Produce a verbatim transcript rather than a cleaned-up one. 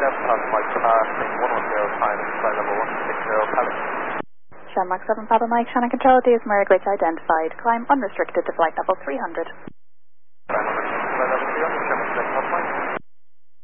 seven Papa Mike, passing one one zero, climbing flight level one six zero, Palace. Shamrock seven Papa Mike, Shannon Control, Diaz Murray, Grid identified. Climb unrestricted to flight level three hundred.